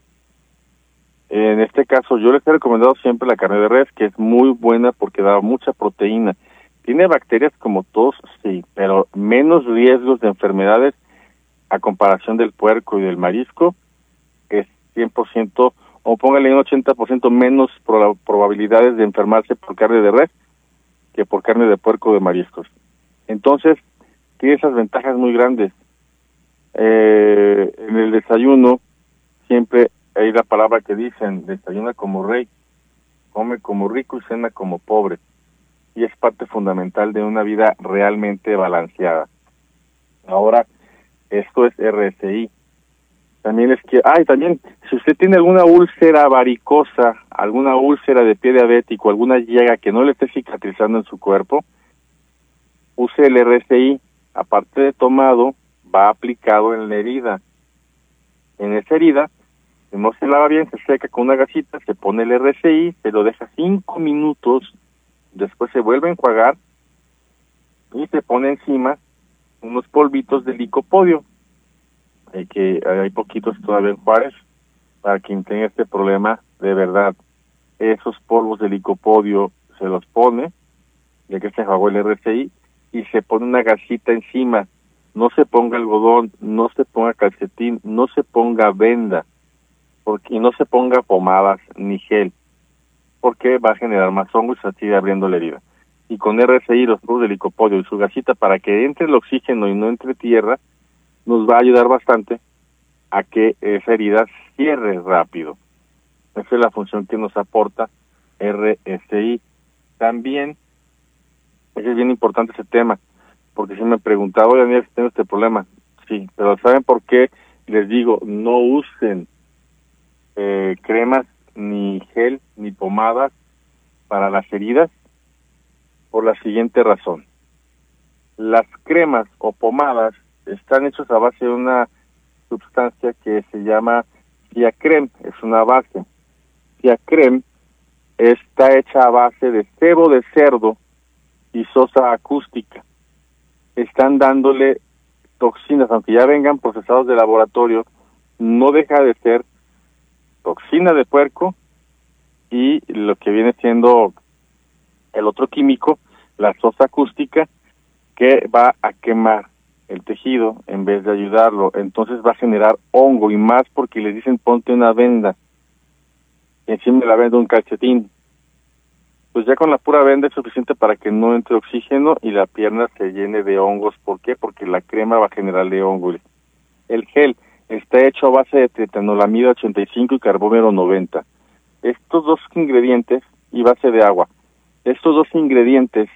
En este caso, yo les he recomendado siempre la carne de res, que es muy buena porque da mucha proteína. Tiene bacterias como todos, sí, pero menos riesgos de enfermedades a comparación del puerco y del marisco. Es 100%, o póngale un 80% menos probabilidades de enfermarse por carne de res que por carne de puerco o de mariscos. Entonces, tiene esas ventajas muy grandes. En el desayuno, siempre hay la palabra que dicen, desayuna como rey, come como rico y cena como pobre. Y es parte fundamental de una vida realmente balanceada. Ahora, esto es RSI. También es que, también, si usted tiene alguna úlcera varicosa, alguna úlcera de pie diabético, alguna llaga que no le esté cicatrizando en su cuerpo, use el RSI. Aparte de tomado, va aplicado en la herida. En esa herida, si no se lava bien, se seca con una gasita, se pone el RSI, se lo deja 5 minutos, después se vuelve a enjuagar y se pone encima unos polvitos de licopodio. Hay poquitos todavía en Juárez, para quien tenga este problema de verdad. Esos polvos de licopodio se los pone, ya que se enjuagó el RSI, y se pone una gasita encima. No se ponga algodón, no se ponga calcetín, no se ponga venda, y no se ponga pomadas ni gel, porque va a generar más hongo y se sigue abriendo la herida. Y con RSI, los polvos de licopodio y su gasita, para que entre el oxígeno y no entre tierra, nos va a ayudar bastante a que esa herida cierre rápido. Esa es la función que nos aporta RSI. También, es bien importante ese tema, porque si me preguntaba, oye, Daniel, tengo este problema. Sí, pero ¿saben por qué? Les digo, no usen cremas, ni gel, ni pomadas para las heridas, por la siguiente razón. Las cremas o pomadas están hechas a base de una sustancia que se llama Ciacrem es una base. Ciacrem está hecha a base de sebo de cerdo y sosa acústica. Están dándole toxinas, aunque ya vengan procesados de laboratorio, no deja de ser toxina de puerco y lo que viene siendo el otro químico, la sosa acústica, que va a quemar el tejido en vez de ayudarlo. Entonces va a generar hongo, y más porque les dicen ponte una venda y encima de la venda un calcetín. Pues ya con la pura venda es suficiente para que no entre oxígeno y la pierna se llene de hongos. ¿Por qué? Porque la crema va a generarle hongo. El gel está hecho a base de tetanolamida 85 y carbómero 90. Estos dos ingredientes, y base de agua, estos dos ingredientes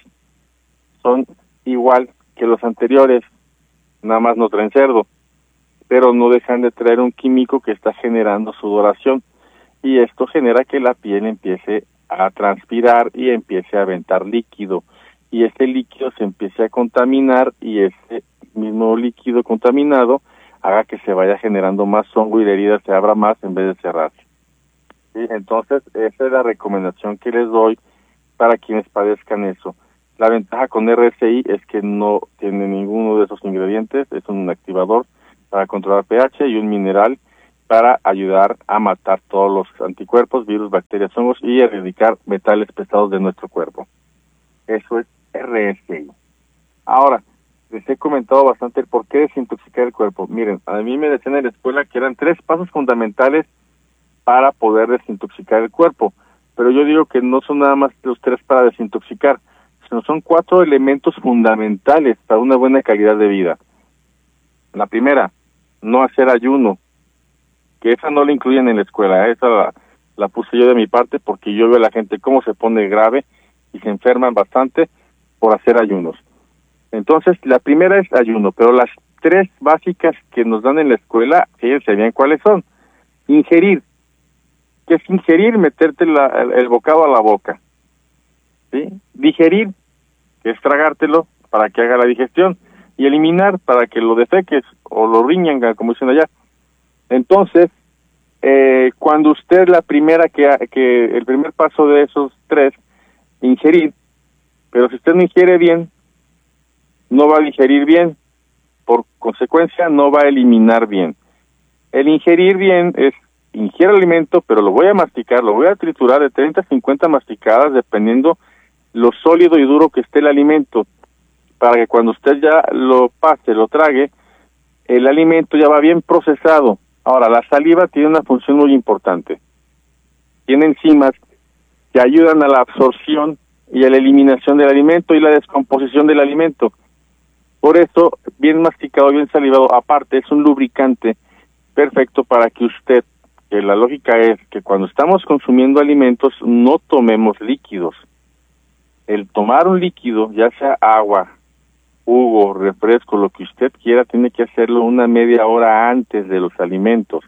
son igual que los anteriores, nada más no traen cerdo, pero no dejan de traer un químico que está generando sudoración, y esto genera que la piel empiece a transpirar y empiece a aventar líquido, y ese líquido se empiece a contaminar, y ese mismo líquido contaminado haga que se vaya generando más hongo y la herida se abra más en vez de cerrarse. ¿Sí? Entonces, esa es la recomendación que les doy para quienes padezcan eso. La ventaja con RSI es que no tiene ninguno de esos ingredientes, es un activador para controlar pH y un mineral para ayudar a matar todos los anticuerpos, virus, bacterias, hongos y erradicar metales pesados de nuestro cuerpo. Eso es RSI. Ahora, les he comentado bastante el por qué desintoxicar el cuerpo. Miren, a mí me decían en la escuela que eran 3 pasos fundamentales para poder desintoxicar el cuerpo, pero yo digo que no son nada más los 3 para desintoxicar, sino son 4 elementos fundamentales para una buena calidad de vida. La primera, no hacer ayuno, que esa no la incluyen en la escuela, esa la puse yo de mi parte porque yo veo a la gente cómo se pone grave y se enferman bastante por hacer ayunos. Entonces, la primera es ayuno, pero las 3 básicas que nos dan en la escuela, fíjense bien cuáles son. Ingerir. ¿Qué es ingerir? Meterte el bocado a la boca. ¿Sí? Digerir, que es tragártelo para que haga la digestión. Y eliminar, para que lo defeques o lo riñan, como dicen allá. Entonces, cuando usted la primera que el primer paso de esos 3, ingerir, pero si usted no ingiere bien, no va a digerir bien, por consecuencia no va a eliminar bien. El ingerir bien es ingiere el alimento, pero lo voy a masticar, lo voy a triturar de 30 a 50 masticadas, dependiendo lo sólido y duro que esté el alimento, para que cuando usted ya lo pase, lo trague, el alimento ya va bien procesado. Ahora, la saliva tiene una función muy importante. Tiene enzimas que ayudan a la absorción y a la eliminación del alimento y la descomposición del alimento. Por eso, bien masticado, bien salivado, aparte es un lubricante perfecto para que usted, que la lógica es que cuando estamos consumiendo alimentos no tomemos líquidos. El tomar un líquido, ya sea agua, jugo, refresco, lo que usted quiera, tiene que hacerlo una media hora antes de los alimentos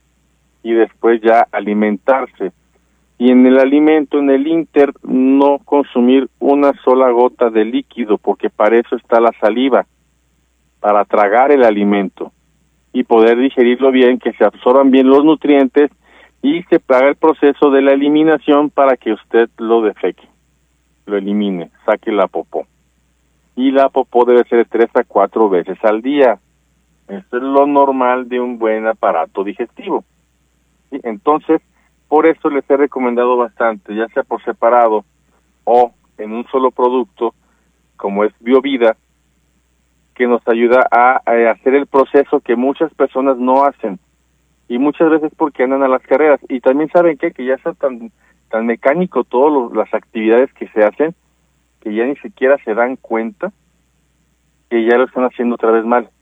y después ya alimentarse. Y en el alimento, en el inter, no consumir una sola gota de líquido, porque para eso está la saliva, para tragar el alimento y poder digerirlo bien, que se absorban bien los nutrientes y se haga el proceso de la eliminación para que usted lo defeque, lo elimine, saque la popó. Y la popó debe ser 3 a 4 veces al día. Esto es lo normal de un buen aparato digestivo. ¿Sí? Entonces, por eso les he recomendado bastante, ya sea por separado o en un solo producto, como es BioVida, que nos ayuda a hacer el proceso que muchas personas no hacen. Y muchas veces porque andan a las carreras. Y también saben que ya está tan mecánico todas las actividades que se hacen, que ya ni siquiera se dan cuenta que ya lo están haciendo otra vez mal.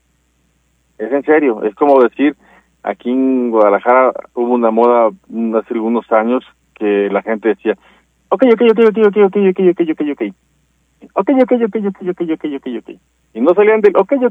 Es en serio, es como decir, aquí en Guadalajara hubo una moda hace algunos años que la gente decía, ok. Y no salían del ok.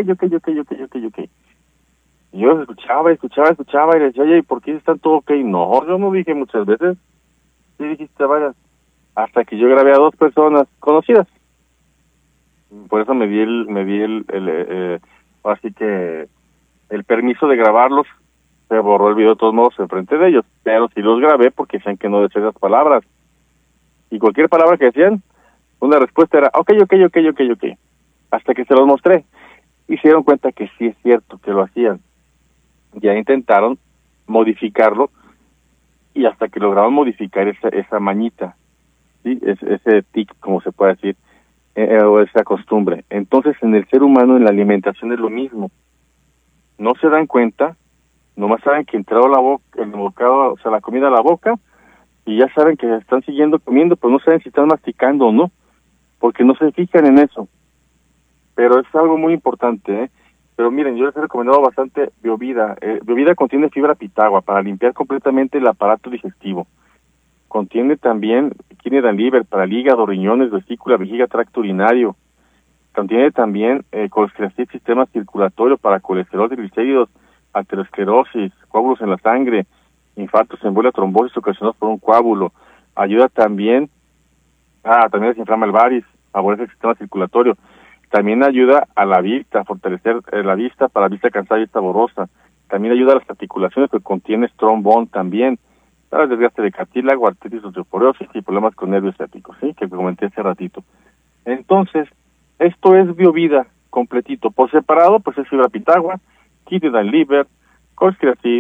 Y yo escuchaba y le decía, oye, ¿y por qué están todo ok? No, yo no dije muchas veces. Sí dijiste varias. Hasta que yo grabé a 2 personas conocidas. Por eso me di así que el permiso de grabarlos se borró el video de todos modos enfrente de ellos, pero sí los grabé porque decían que no decía esas palabras. Y cualquier palabra que decían, una respuesta era, ok. Hasta que se los mostré. Y se dieron cuenta que sí es cierto que lo hacían. Ya intentaron modificarlo y hasta que lograron modificar esa mañita, ¿sí? Ese tic, como se puede decir, o esa costumbre. Entonces, en el ser humano, en la alimentación es lo mismo. No se dan cuenta, nomás saben que entró el bocado, o sea, la comida a la boca, y ya saben que están siguiendo comiendo, pero no saben si están masticando o no, porque no se fijan en eso. Pero es algo muy importante, ¿eh? Pero miren, yo les he recomendado bastante Biovida. Biovida contiene fibra pitagua para limpiar completamente el aparato digestivo. Contiene también Kidney and Liver para el hígado, riñones, vesícula, vejiga, tracto urinario. Contiene también colestericidad, sistema circulatorio para colesterol, triglicéridos, aterosclerosis, coágulos en la sangre, infartos, embolia, trombosis ocasionados por un coágulo. Ayuda también, también desinflama el varis, favorece el sistema circulatorio. También ayuda a la vista, a fortalecer la vista para vista cansada y vista borrosa. También ayuda a las articulaciones, que contiene strong bone también, para el desgaste de cartílago, artritis, osteoporosis y problemas con nervios ciáticos, ¿sí? Que comenté hace ratito. Entonces, esto es Biovida completito. Por separado, pues es fibra pitagua, Kidney and Liver, colestericidad,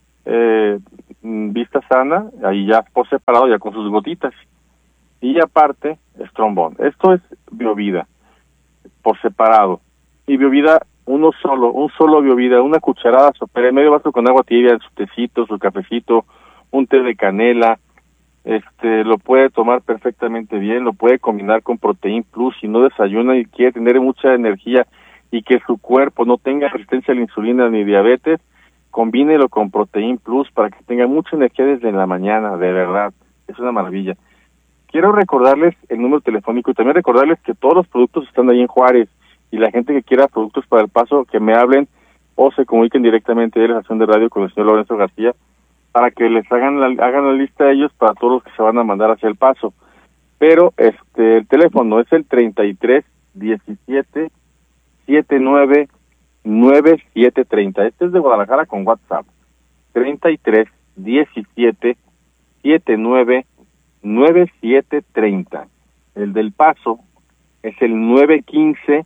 vista sana, ahí ya por separado, ya con sus gotitas. Y aparte, strong bone. Esto es Biovida por separado. Y Biovida, un solo Biovida, una cucharada sopera, medio vaso con agua tibia, su tecito, su cafecito, un té de canela, lo puede tomar perfectamente bien, lo puede combinar con Protein Plus si no desayuna y quiere tener mucha energía y que su cuerpo no tenga resistencia a la insulina ni diabetes, combínelo con Protein Plus para que tenga mucha energía desde la mañana, de verdad, es una maravilla. Quiero recordarles el número telefónico y también recordarles que todos los productos están ahí en Juárez y la gente que quiera productos para El Paso, que me hablen o se comuniquen directamente de la estación de radio con el señor Lorenzo García para que les hagan la lista de ellos para todos los que se van a mandar hacia El Paso. Pero el teléfono es el 33 17 79 9730. Este es de Guadalajara con WhatsApp. 33 17 79 9730. El del Paso es el 915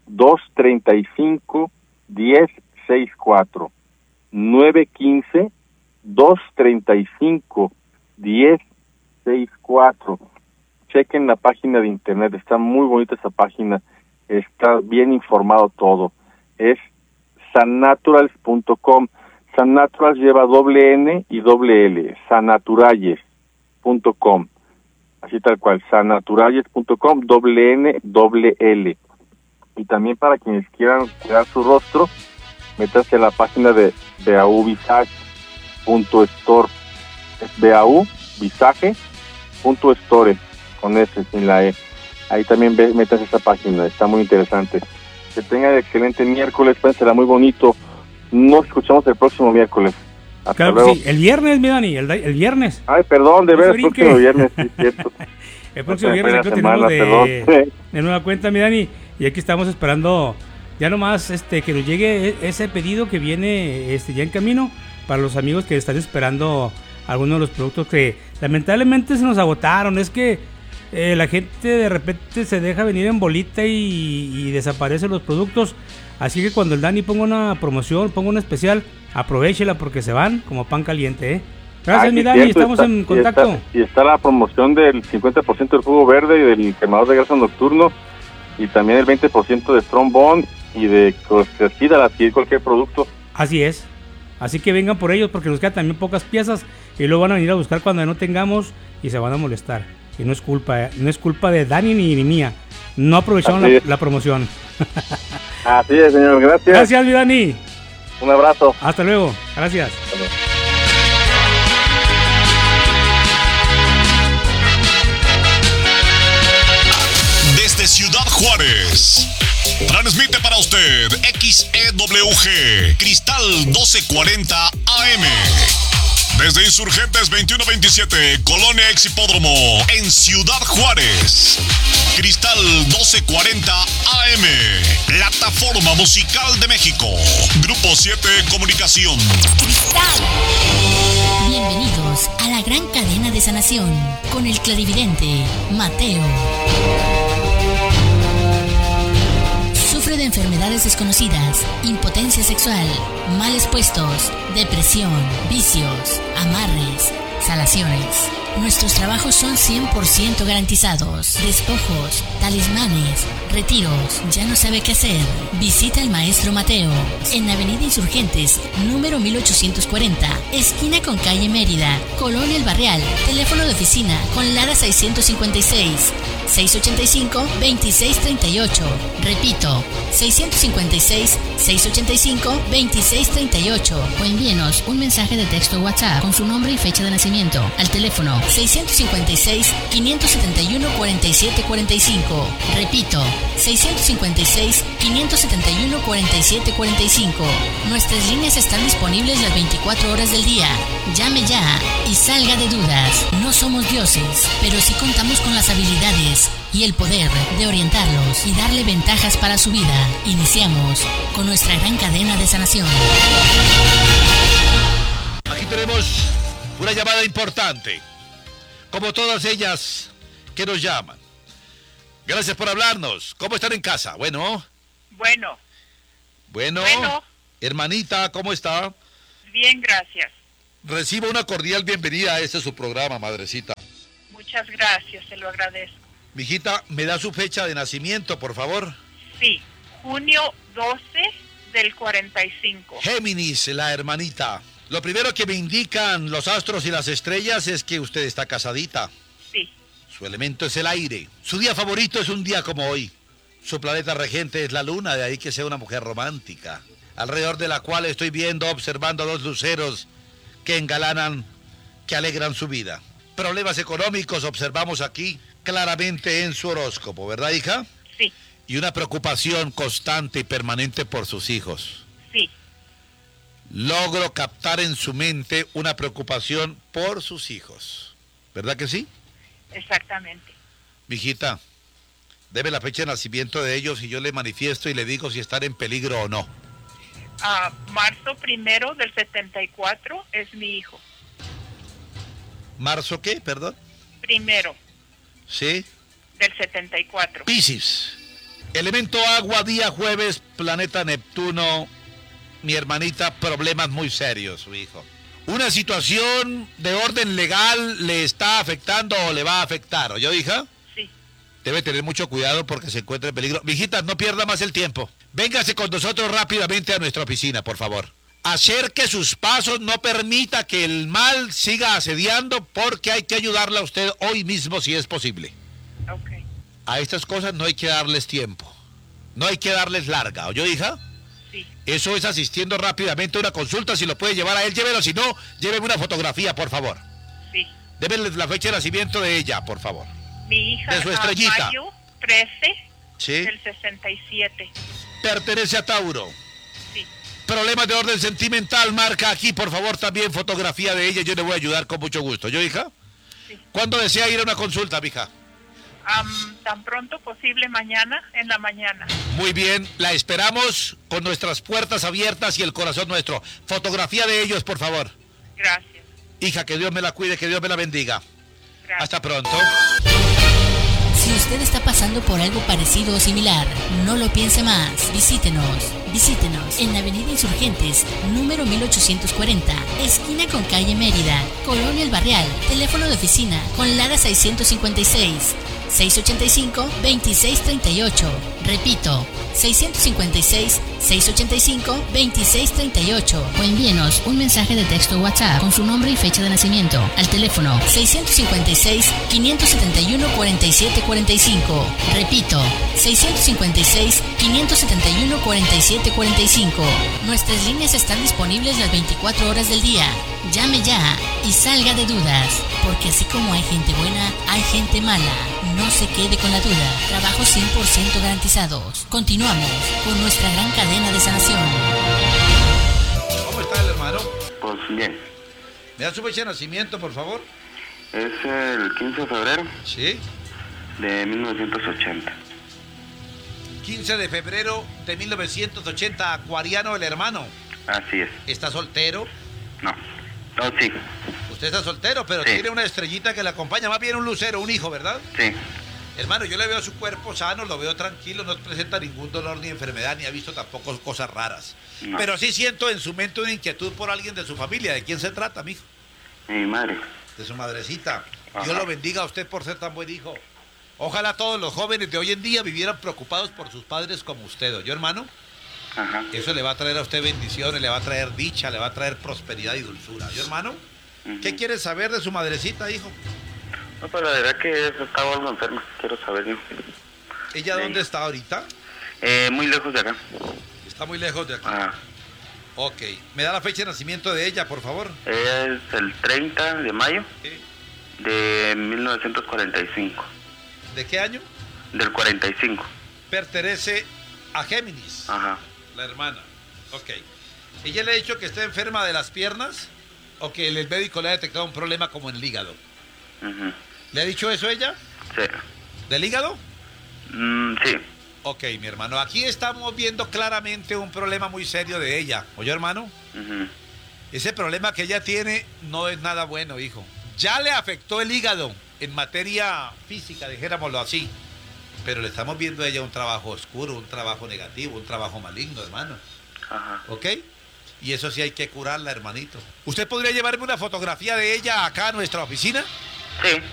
235 1064. 915 235 1064. Chequen la página de internet, está muy bonita esa página, está bien informado todo. Es sannaturals.com. Sannaturals lleva doble N y doble L, sannaturalles.com. Así tal cual, sannaturalles.com, doble N, doble L. Y también para quienes quieran cuidar su rostro, métanse a la página de beauvisage.store. Es beauvisage.store, con S, sin la E. Ahí también métanse a esa página, está muy interesante. Que tengan excelente miércoles, pásensela muy bonito. Nos escuchamos el próximo miércoles. Hasta
claro,
luego.
Sí, el viernes, mi Dani, el viernes.
Ay, perdón, de ver, el próximo viernes, sí, cierto.
El próximo viernes aquí tenemos de nueva cuenta, mi Dani, y aquí estamos esperando ya nomás que nos llegue ese pedido que viene ya en camino para los amigos que están esperando algunos de los productos que lamentablemente se nos agotaron. Es que la gente de repente se deja venir en bolita y desaparecen los productos. Así que cuando el Dani ponga una promoción, ponga una especial, aprovéchela porque se van como pan caliente, ¿eh? Gracias, mi Dani, estamos en contacto.
Y está la promoción del 50% del jugo verde y del quemador de grasa nocturno y también el 20% de Strong Bone y de colestericidad al adquirir cualquier producto.
Así es. Así que vengan por ellos porque nos quedan también pocas piezas y luego van a venir a buscar cuando no tengamos y se van a molestar. Y no es culpa de Dani ni mía. No aprovecharon la promoción.
Así es, señor. Gracias.
Gracias, mi Dani.
Un abrazo.
Hasta luego. Gracias.
Hasta luego.
Desde Ciudad Juárez, transmite para usted XEWG Cristal 1240 AM. Desde Insurgentes 2127, Colonia Ex Hipódromo, en Ciudad Juárez. Cristal 1240 AM, plataforma musical de México. Grupo 7 Comunicación.
Cristal. Bienvenidos a la gran cadena de sanación con el clarividente Mateo. Sufre de enfermedades desconocidas, impotencia sexual, males puestos, depresión, vicios, amarres, salaciones. Nuestros trabajos son 100% garantizados. Despojos, talismanes, retiros. ¿Ya no sabe qué hacer? Visita al maestro Mateo en Avenida Insurgentes, número 1840, esquina con calle Mérida, Colonia El Barrial. Teléfono de oficina con Lara 656 685 2638. Repito, 656 685 2638. O envíenos un mensaje de texto WhatsApp con su nombre y fecha de nacimiento al teléfono 656 571 4745. Repito, 656 571 4745. Nuestras líneas están disponibles las 24 horas del día. Llame ya y salga de dudas. No somos dioses, pero sí contamos con las habilidades y el poder de orientarlos y darle ventajas para su vida. Iniciamos con nuestra gran cadena de sanación.
Aquí tenemos una llamada importante, como todas ellas que nos llaman. Gracias por hablarnos. ¿Cómo están en casa? Bueno. Bueno. Hermanita, ¿cómo está?
Bien, gracias.
Reciba una cordial bienvenida a este su programa, madrecita.
Muchas gracias, se lo agradezco.
Mijita, ¿me da su fecha de nacimiento, por favor?
Sí, junio 12 del 45.
Géminis, la hermanita. Lo primero que me indican los astros y las estrellas es que usted está casadita.
Sí.
Su elemento es el aire. Su día favorito es un día como hoy. Su planeta regente es la luna, de ahí que sea una mujer romántica, alrededor de la cual estoy observando dos luceros que engalanan, que alegran su vida. Problemas económicos observamos aquí claramente en su horóscopo, ¿verdad, hija?
Sí.
Y una preocupación constante y permanente por sus hijos.
Sí.
Logro captar en su mente una preocupación por sus hijos, ¿verdad que sí?
Exactamente.
Mijita, debe la fecha de nacimiento de ellos y yo le manifiesto y le digo si están en peligro o no.
Marzo 1 del 74 es mi hijo.
¿Marzo qué, perdón?
1
¿sí?
Del 74.
Piscis. Elemento agua, día jueves, planeta Neptuno. Mi hermanita, problemas muy serios, su hijo. ¿Una situación de orden legal le está afectando o le va a afectar? ¿Oyó, hija?
Sí.
Debe tener mucho cuidado porque se encuentra en peligro. Mijita, no pierda más el tiempo. Véngase con nosotros rápidamente a nuestra oficina, por favor. Acerque sus pasos, no permita que el mal siga asediando porque hay que ayudarla a usted hoy mismo si es posible.
Ok.
A estas cosas no hay que darles tiempo. No hay que darles larga. ¿Oyó, hija?
Sí.
Eso es asistiendo rápidamente a una consulta. Si lo puede llevar a él, llévelo. Si no, lléveme una fotografía, por favor.
Sí.
Débele la fecha de nacimiento de ella, por favor.
Mi hija,
de su estrellita.
Mayo 13
¿sí?
del 67.
Pertenece a Tauro.
Sí.
Problemas de orden sentimental, marca aquí, por favor, también fotografía de ella. Yo le voy a ayudar con mucho gusto. ¿Yo, hija?
Sí.
¿Cuándo desea ir a una consulta, mija?
Tan pronto posible, mañana, en la mañana.
Muy bien, la esperamos con nuestras puertas abiertas y el corazón nuestro. Fotografía de ellos, por favor.
Gracias.
Hija, que Dios me la cuide, que Dios me la bendiga.
Gracias.
Hasta pronto.
Si usted está pasando por algo parecido o similar, no lo piense más. Visítenos en Avenida Insurgentes, número 1840, esquina con calle Mérida, Colonia El Barrial. Teléfono de oficina con Lara 656 685 2638. Repito, 656 685 2638. O envíenos un mensaje de texto WhatsApp con su nombre y fecha de nacimiento al teléfono 656 571 4745. Repito, 656 571 4745. Nuestras líneas están disponibles las 24 horas del día. Llame ya y salga de dudas, porque así como hay gente buena, hay gente mala. No se quede con la duda. Trabajos 100% garantizados. Continuamos con nuestra gran cadena de sanación.
¿Cómo está el hermano?
Pues bien.
¿Me da su fecha de nacimiento, por favor?
Es el 15 de febrero.
¿Sí?
De 1980.
15 de febrero de 1980, acuariano el hermano.
Así es.
¿Está soltero?
No, sí.
Usted está soltero, pero
sí.
Tiene una estrellita que le acompaña, más bien un lucero, un hijo, ¿verdad?
Sí.
Hermano, yo le veo su cuerpo sano, lo veo tranquilo, no presenta ningún dolor ni enfermedad, ni ha visto tampoco cosas raras. No. Pero sí siento en su mente una inquietud por alguien de su familia. ¿De quién se trata, mijo?
Mi madre.
De su madrecita.
Ajá.
Dios lo bendiga a usted por ser tan buen hijo. Ojalá todos los jóvenes de hoy en día vivieran preocupados por sus padres como usted, ¿oyó, hermano?
Ajá.
Eso le va a traer a usted bendiciones, le va a traer dicha, le va a traer prosperidad y dulzura, ¿oyó, hermano? ¿Qué quiere saber de su madrecita, hijo?
No, pues la verdad que estaba algo enferma, quiero saber yo.
¿Ella dónde está ahorita?
Muy lejos de acá.
Está muy lejos de acá.
Ajá.
Ok. ¿Me da la fecha de nacimiento de ella, por favor?
Es el 30 de mayo de 1945.
¿De qué año?
Del 45.
Pertenece a Géminis.
Ajá.
La hermana. Ok. ¿Ella le ha dicho que está enferma de las piernas? ¿O que el médico le ha detectado un problema como en el hígado?
Uh-huh.
¿Le ha dicho eso ella?
Sí.
¿Del hígado?
Sí.
Ok, mi hermano. Aquí estamos viendo claramente un problema muy serio de ella. ¿Oyó, hermano?
Uh-huh.
Ese problema que ella tiene no es nada bueno, hijo. Ya le afectó el hígado en materia física, dijéramoslo así. Pero le estamos viendo a ella un trabajo oscuro, un trabajo negativo, un trabajo maligno, hermano.
Ajá.
¿Ok? Y eso sí hay que curarla, hermanito. ¿Usted podría llevarme una fotografía de ella acá a nuestra oficina?
Sí.